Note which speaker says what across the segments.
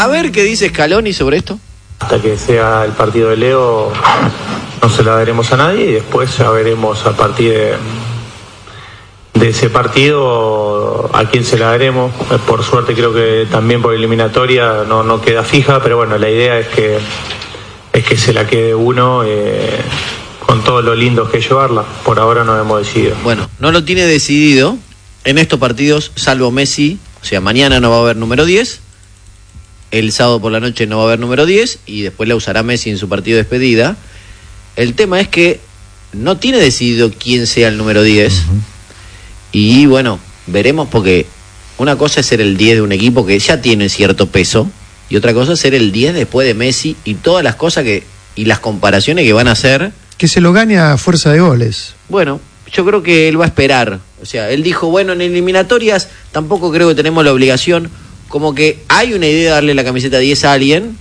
Speaker 1: A ver qué dice Scaloni sobre esto.
Speaker 2: Hasta que sea el partido de Leo no se la daremos a nadie y después ya veremos a partir de ese partido a quién se la daremos. Por suerte creo que también por eliminatoria no queda fija, pero bueno, la idea es que se la quede uno con todo lo lindo que es llevarla. Por ahora no hemos decidido.
Speaker 1: Bueno, no lo tiene decidido en estos partidos, salvo Messi. O sea, mañana no va a haber número 10, el sábado por la noche no va a haber número 10 y después la usará Messi en su partido de despedida. El tema es que no tiene decidido quién sea el número 10. Uh-huh. Y bueno, veremos, porque una cosa es ser el 10 de un equipo que ya tiene cierto peso y otra cosa es ser el 10 después de Messi y todas las cosas y las comparaciones que van a hacer.
Speaker 3: Que se lo gane a fuerza de goles.
Speaker 1: Bueno, yo creo que él va a esperar. O sea, él dijo, bueno, en eliminatorias tampoco creo que tenemos la obligación. Como que hay una idea de darle la camiseta 10 a alguien,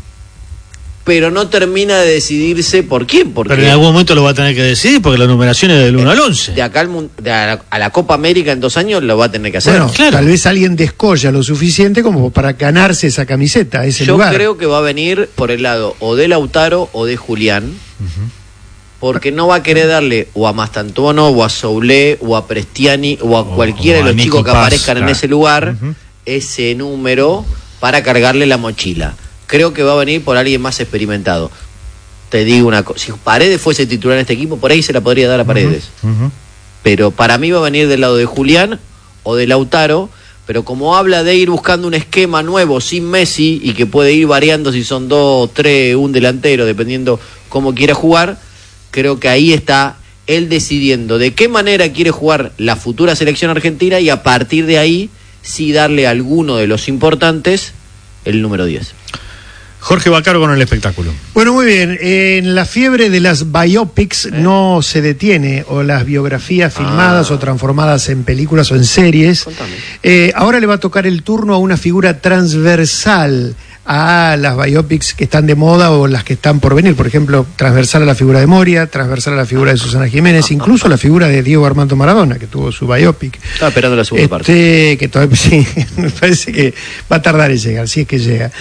Speaker 1: pero no termina de decidirse por quién. Porque
Speaker 4: pero en algún momento lo va a tener que decidir, porque la numeración es del 1 al 11.
Speaker 1: De acá a la Copa América en 2 años lo va a tener que hacer.
Speaker 3: Bueno, claro. Tal vez alguien descolla lo suficiente como para ganarse esa camiseta, ese lugar.
Speaker 1: Yo creo que va a venir por el lado o de Lautaro o de Julián. Uh-huh. Porque no va a querer darle o a Mastantuono o a Soulé o a Prestiani o a cualquiera de los chicos que aparezcan en ese lugar, uh-huh, ese número para cargarle la mochila. Creo que va a venir por alguien más experimentado. Te digo una cosa, si Paredes fuese titular en este equipo, por ahí se la podría dar a Paredes. Uh-huh, uh-huh. Pero para mí va a venir del lado de Julián o de Lautaro, pero como habla de ir buscando un esquema nuevo sin Messi y que puede ir variando si son 2, 3, un delantero, dependiendo cómo quiera jugar, creo que ahí está él decidiendo de qué manera quiere jugar la futura selección argentina y a partir de ahí sí darle a alguno de los importantes el número 10.
Speaker 4: Jorge Vaccaro con el espectáculo.
Speaker 3: Bueno, muy bien. En la fiebre de las biopics no se detiene, o las biografías filmadas o transformadas en películas o en series. Ahora le va a tocar el turno a una figura transversal a las biopics que están de moda o las que están por venir. Por ejemplo, transversal a la figura de Moria, transversal a la figura de Susana Jiménez, incluso a la figura de Diego Armando Maradona, que tuvo su biopic.
Speaker 1: Estaba esperando la segunda parte.
Speaker 3: Que todavía, sí, me parece que va a tardar en llegar, si es que llega.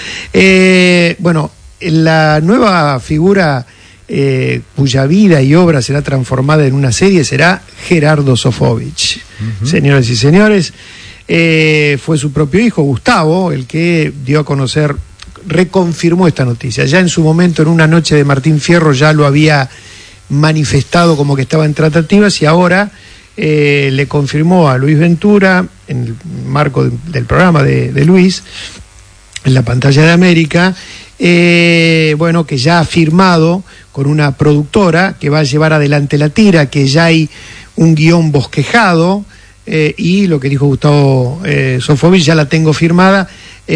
Speaker 3: Bueno, la nueva figura cuya vida y obra será transformada en una serie será Gerardo Sofovich. Uh-huh. Señoras y señores, fue su propio hijo, Gustavo, el que dio a conocer, reconfirmó esta noticia. Ya en su momento, en una noche de Martín Fierro, ya lo había manifestado como que estaba en tratativas y ahora le confirmó a Luis Ventura, en el marco del programa de Luis, en la pantalla de América, bueno, que ya ha firmado con una productora que va a llevar adelante la tira, que ya hay un guión bosquejado, y lo que dijo Gustavo Sofovich, ya la tengo firmada,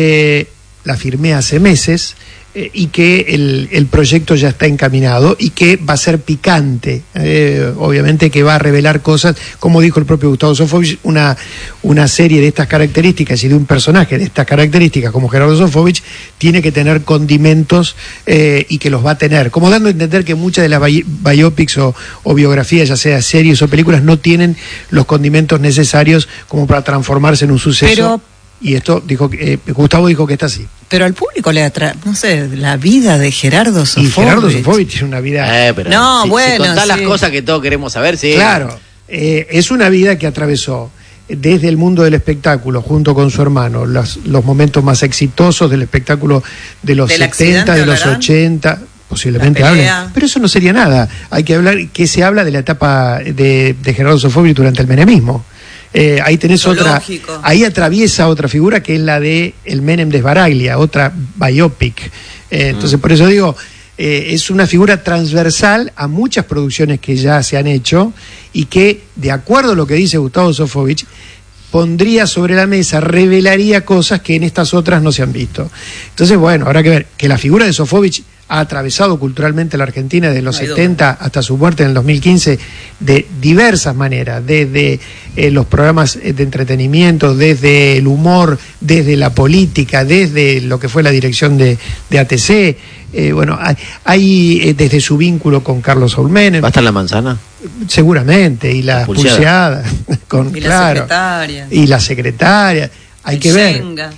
Speaker 3: la firmé hace meses, y que el proyecto ya está encaminado y que va a ser picante, obviamente que va a revelar cosas, como dijo el propio Gustavo Sofovich, una serie de estas características y de un personaje de estas características como Gerardo Sofovich tiene que tener condimentos, y que los va a tener, como dando a entender que muchas de las biopics o biografías, ya sea series o películas, no tienen los condimentos necesarios como para transformarse en un suceso. Y esto Gustavo dijo que está así.
Speaker 5: Pero al público le atrae, no sé, la vida de Gerardo Sofovich.
Speaker 3: Y Gerardo Sofovich tiene una vida...
Speaker 1: Pero
Speaker 5: no, bueno,
Speaker 1: si contás las cosas que todos queremos saber, sí.
Speaker 3: Claro, es una vida que atravesó desde el mundo del espectáculo, junto con su hermano, los momentos más exitosos del espectáculo de los 70, de los 80... Posiblemente hablen, pero eso no sería nada. Hay que hablar, que se habla de la etapa de Gerardo Sofovich durante el menemismo. Ahí tenés otra, ahí atraviesa otra figura que es la de el Menem de Sbaraglia, otra biopic. Entonces por eso digo, es una figura transversal a muchas producciones que ya se han hecho y que, de acuerdo a lo que dice Gustavo Sofovich, pondría sobre la mesa, revelaría cosas que en estas otras no se han visto. Entonces, bueno, habrá que ver que la figura de Sofovich ha atravesado culturalmente la Argentina desde los 70 hasta su muerte en el 2015 de diversas maneras, desde los programas de entretenimiento, desde el humor, desde la política, desde lo que fue la dirección de ATC, bueno, hay desde su vínculo con Carlos Saúl Menem.
Speaker 1: ¿Va a estar la manzana?
Speaker 3: Seguramente, y la pulseada.
Speaker 5: Y la secretaria.
Speaker 3: Y la secretaria. Hay que ver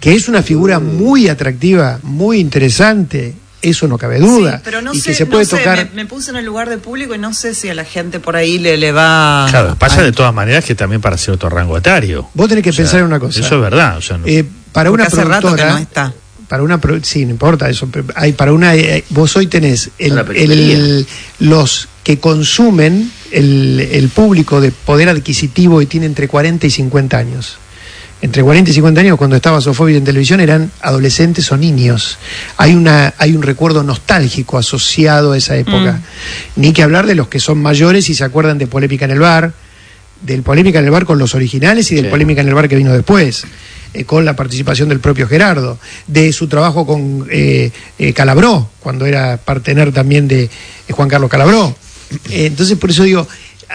Speaker 3: que es una figura muy atractiva, muy interesante, eso no cabe duda.
Speaker 5: Sí, pero no
Speaker 3: y
Speaker 5: sé,
Speaker 3: que se puede
Speaker 5: no sé,
Speaker 3: tocar.
Speaker 5: me puse en el lugar de público y no sé si a la gente por ahí le va...
Speaker 4: Claro, pasa de todas maneras que también para cierto rango etario.
Speaker 3: Vos tenés que pensar en una cosa.
Speaker 4: Eso es verdad. O sea, no.
Speaker 3: Para una
Speaker 5: hace rato que
Speaker 3: productora,
Speaker 5: no está.
Speaker 3: para una sí, no importa eso, hay para una vos hoy tenés
Speaker 1: La periferia.
Speaker 3: los que consumen el público de poder adquisitivo y tiene entre 40 y 50 años. Entre 40 y 50 años, cuando estaba Sofovich en televisión, eran adolescentes o niños. Hay un recuerdo nostálgico asociado a esa época. Ni que hablar de los que son mayores y se acuerdan de Polémica en el Bar, del Polémica en el Bar con los originales y del Polémica en el Bar que vino después, con la participación del propio Gerardo, de su trabajo con Calabró, cuando era partener también de Juan Carlos Calabró. Entonces, por eso digo,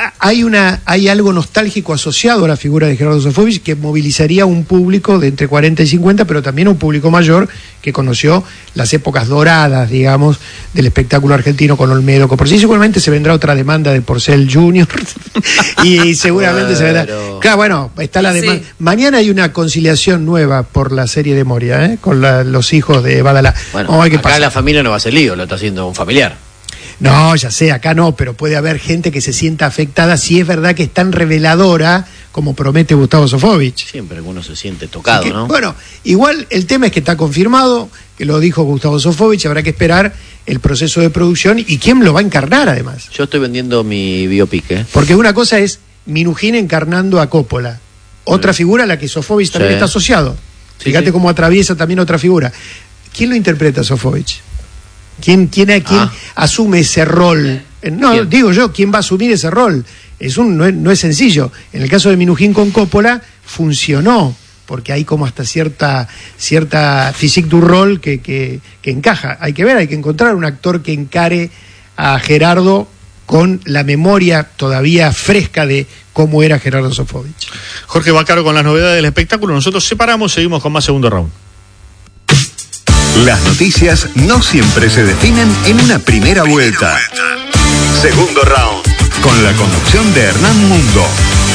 Speaker 3: hay algo nostálgico asociado a la figura de Gerardo Sofovich que movilizaría un público de entre 40 y 50, pero también un público mayor que conoció las épocas doradas, digamos, del espectáculo argentino con Olmedo. Por sí, seguramente se vendrá otra demanda de Porcel Jr. y seguramente se vendrá. Claro, bueno, está la demanda. Sí. Mañana hay una conciliación nueva por la serie de Moria, con los hijos de Badalá.
Speaker 1: Bueno, acá la familia no va a ser lío, lo está haciendo un familiar.
Speaker 3: No, ya sé, acá no, pero puede haber gente que se sienta afectada si es verdad que es tan reveladora como promete Gustavo Sofovich.
Speaker 1: Siempre alguno se siente tocado, ¿no?
Speaker 3: Bueno, igual el tema es que está confirmado, que lo dijo Gustavo Sofovich, habrá que esperar el proceso de producción y quién lo va a encarnar además.
Speaker 1: Yo estoy vendiendo mi biopic,
Speaker 3: Porque una cosa es Minujín encarnando a Coppola, otra figura a la que Sofovich también está asociado. Fíjate cómo atraviesa también otra figura. ¿Quién lo interpreta a Sofovich? ¿Quién asume ese rol? No, ¿quién? Digo yo, ¿quién va a asumir ese rol? No es sencillo. En el caso de Minujín con Coppola funcionó, porque hay como hasta cierta physique du rol que encaja. Hay que ver, hay que encontrar un actor que encare a Gerardo con la memoria todavía fresca de cómo era Gerardo Sofovich.
Speaker 4: Jorge Vaccaro con las novedades del espectáculo. Nosotros separamos, seguimos con más segundo round.
Speaker 6: Las noticias no siempre se definen en una primera vuelta. Segundo round, con la conducción de Hernán Mundo.